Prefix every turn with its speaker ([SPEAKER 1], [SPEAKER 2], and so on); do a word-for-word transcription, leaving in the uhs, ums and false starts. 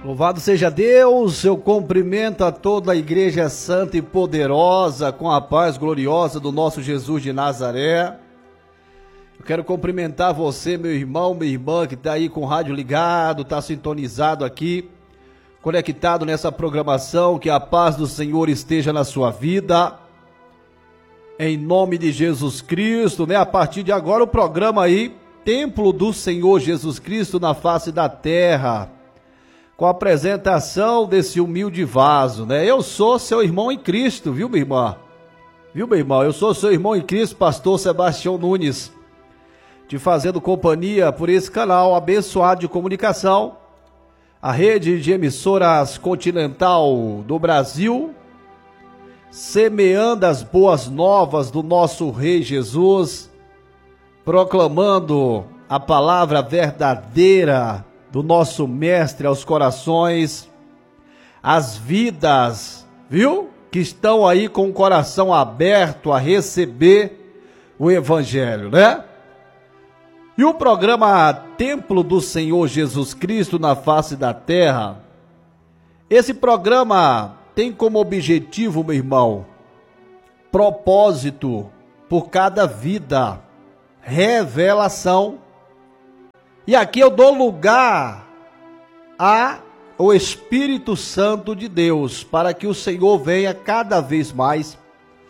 [SPEAKER 1] Louvado seja Deus, eu cumprimento a toda a igreja santa e poderosa com a paz gloriosa do nosso Jesus de Nazaré. Eu quero cumprimentar você, meu irmão, minha irmã, que está aí com o rádio ligado, está sintonizado aqui, conectado nessa programação, que a paz do Senhor esteja na sua vida. Em nome de Jesus Cristo, né? A partir de agora o programa aí, Templo do Senhor Jesus Cristo na face da terra, com a apresentação desse humilde vaso, né? Eu sou seu irmão em Cristo, viu, minha irmã? Viu, meu irmão? Eu sou seu irmão em Cristo, pastor Sebastião Nunes, te fazendo companhia por esse canal abençoado de comunicação, a rede de emissoras continental do Brasil, semeando as boas novas do nosso Rei Jesus, proclamando a palavra verdadeira do nosso mestre aos corações, as vidas, viu? Que estão aí com o coração aberto a receber o evangelho, né? E o programa Templo do Senhor Jesus Cristo na face da terra, esse programa tem como objetivo, meu irmão, propósito por cada vida, revelação. E aqui eu dou lugar ao Espírito Santo de Deus, para que o Senhor venha cada vez mais